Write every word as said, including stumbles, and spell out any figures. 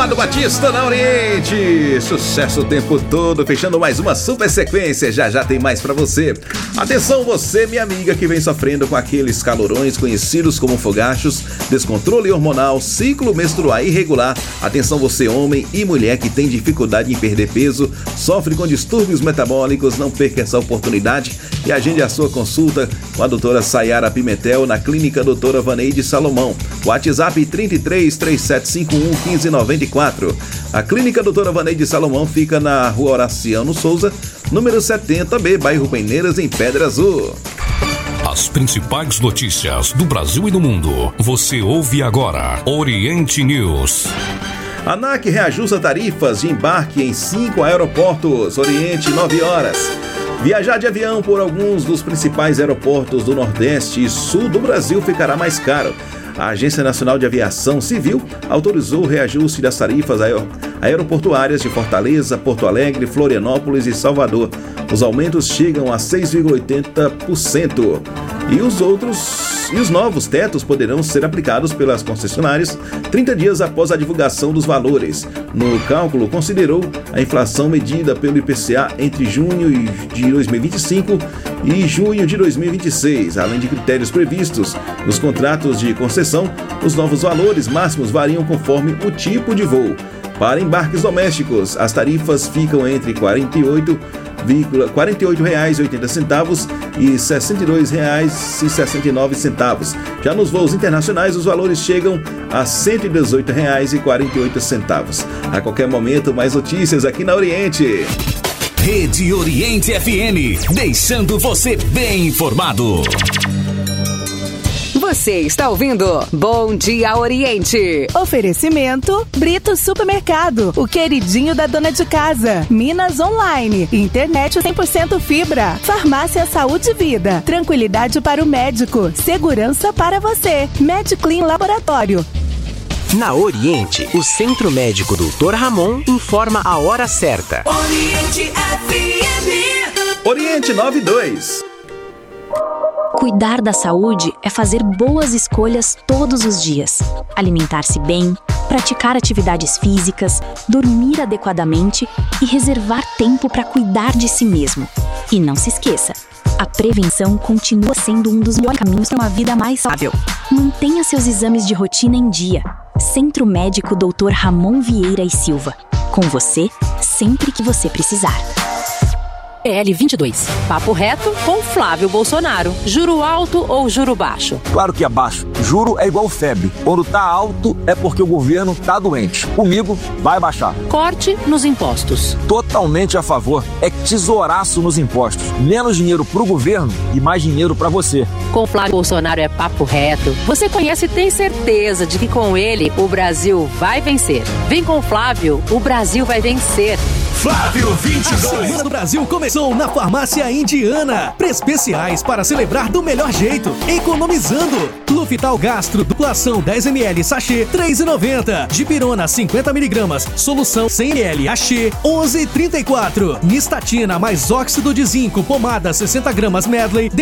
Amado Batista na Oriente, sucesso o tempo todo, fechando mais uma super sequência, já já tem mais pra você. Atenção você, minha amiga, que vem sofrendo com aqueles calorões conhecidos como fogachos, descontrole hormonal, ciclo menstrual irregular. Atenção você, homem e mulher que tem dificuldade em perder peso, sofre com distúrbios metabólicos, não perca essa oportunidade e agende a sua consulta com a doutora Sayara Pimentel na Clínica Doutora Vaneide Salomão. WhatsApp trinta e três, três sete cinco um, um cinco nove quatro. A Clínica Doutora Vaneide Salomão fica na Rua Horaciano Souza, número setenta B, bairro Peneiras, em Pedra Azul. As principais notícias do Brasil e do mundo, você ouve agora. Oriente News. A ANAC reajusta tarifas de embarque em cinco aeroportos. Oriente, nove horas. Viajar de avião por alguns dos principais aeroportos do Nordeste e Sul do Brasil ficará mais caro. A Agência Nacional de Aviação Civil autorizou o reajuste das tarifas aeroportuárias de Fortaleza, Porto Alegre, Florianópolis e Salvador. Os aumentos chegam a seis vírgula oitenta por cento. E os outros e os novos tetos poderão ser aplicados pelas concessionárias trinta dias após a divulgação dos valores. No cálculo, considerou a inflação medida pelo I P C A entre junho de dois mil e vinte e cinco e junho de dois mil e vinte e seis. Além de critérios previstos nos contratos de concessão, os novos valores máximos variam conforme o tipo de voo. Para embarques domésticos, as tarifas ficam entre quarenta e oito reais e oitenta centavos e sessenta e dois reais e sessenta e nove centavos. Já nos voos internacionais, os valores chegam a cento e dezoito reais e quarenta e oito centavos. A qualquer momento, mais notícias aqui na Oriente. Rede Oriente F M, deixando você bem informado. Você está ouvindo Bom Dia Oriente. Oferecimento Brito Supermercado, o queridinho da dona de casa. Minas Online, internet cem por cento fibra. Farmácia Saúde e Vida, tranquilidade para o médico, segurança para você. MedClean Laboratório. Na Oriente, o Centro Médico doutor Ramon informa a hora certa. Oriente F M. Oriente nove dois. Cuidar da saúde é fazer boas escolhas todos os dias. Alimentar-se bem, praticar atividades físicas, dormir adequadamente e reservar tempo para cuidar de si mesmo. E não se esqueça, a prevenção continua sendo um dos melhores caminhos para uma vida mais saudável. Mantenha seus exames de rotina em dia. Centro Médico doutor Ramon Vieira e Silva. Com você, sempre que você precisar. P L vinte e dois. Papo reto com Flávio Bolsonaro. Juro alto ou juro baixo? Claro que é baixo. Juro é igual febre. Quando tá alto é porque o governo tá doente. Comigo vai baixar. Corte nos impostos. Totalmente a favor. É tesouraço nos impostos. Menos dinheiro pro governo e mais dinheiro pra você. Com Flávio Bolsonaro é papo reto. Você conhece e tem certeza de que com ele o Brasil vai vencer. Vem com Flávio, o Brasil vai vencer. Flávio vinte e dois. A Semana do Brasil começou na Farmácia Indiana. Pré-especiais para celebrar do melhor jeito, economizando. Luftal Gastro, duplação dez mililitros, sachê, três reais e noventa centavos. Dipirona, cinquenta miligramas, solução cem mililitros, achê, onze reais e trinta e quatro centavos. Nistatina mais óxido de zinco, pomada, sessenta gramas, medley,